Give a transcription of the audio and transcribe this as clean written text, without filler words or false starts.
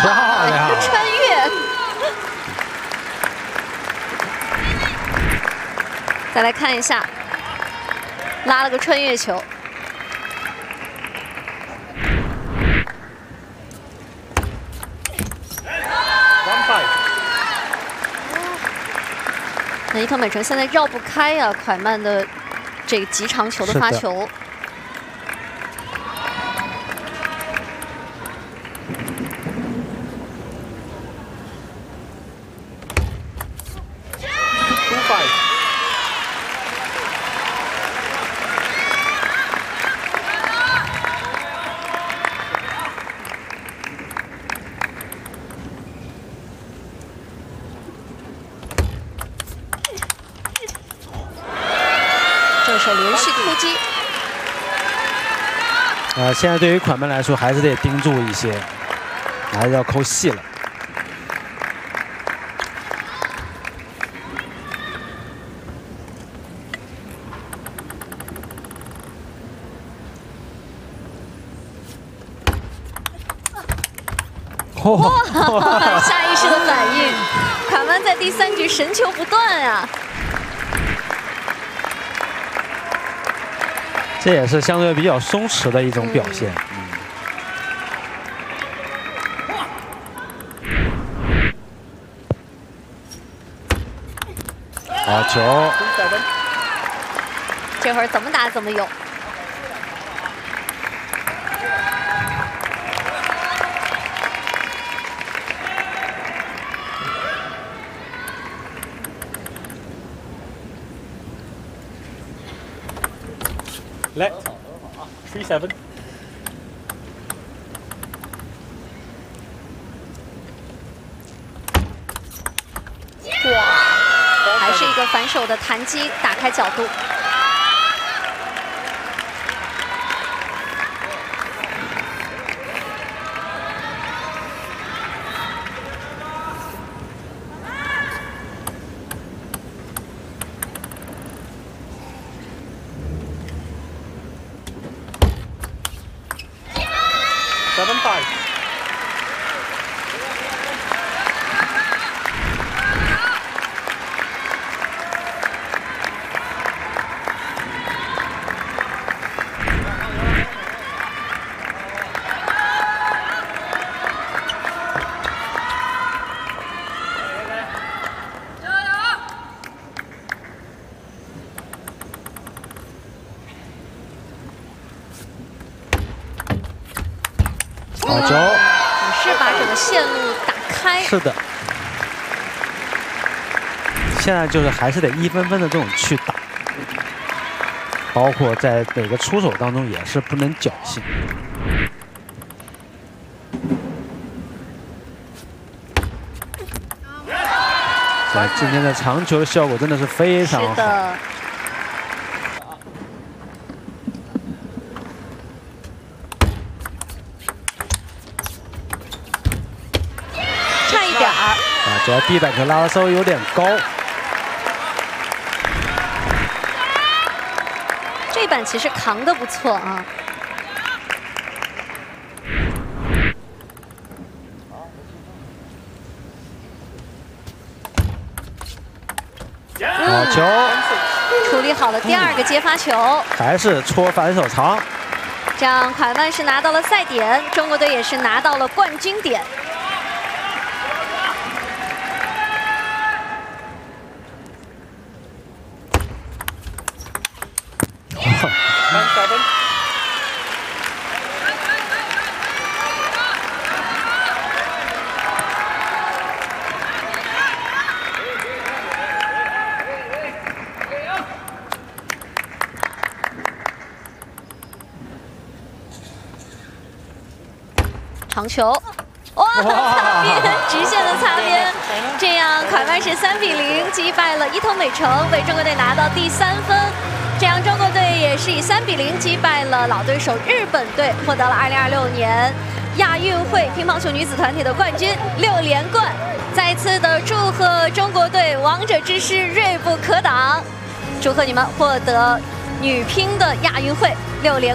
亮， 穿越。再来看一下，拉了个穿越球。 那伊藤美诚现在绕不开呀、蒯曼的这个极长球的发球。这手连续突击。 现在对于蒯曼来说，还是得盯住一些，还是要扣细了。 哇！下意识的反应，蒯曼在第3局神球不断啊！ 这也是相对比较松弛的一种表现。好球！ 这会儿怎么打怎么有。 来 3-7。 哇，还是一个反手的弹击，打开角度。 7-5。 好球！ 是把整个线路打开。 是的。现在就是还是得一分分的这种去打，包括在每个出手当中也是不能侥幸。今天的长球的效果真的是非常好。 是的。 主要地板球拉的稍微有点高， 这板其实扛得不错啊。 好球， 处理好了第2个接发球， 还是戳反手长。 这样蒯曼是拿到了赛点，中国队也是拿到了冠军点。 长球，哇，擦边，直线的擦边，这样蒯曼是3比0击败了伊藤美诚，为中国队拿到第3分。这样中国队也是以3比0击败了老对手日本队，获得了2026年亚运会乒乓球女子团体的冠军6连冠。再次的祝贺中国队王者之师锐不可挡，祝贺你们获得女乒的亚运会6连冠。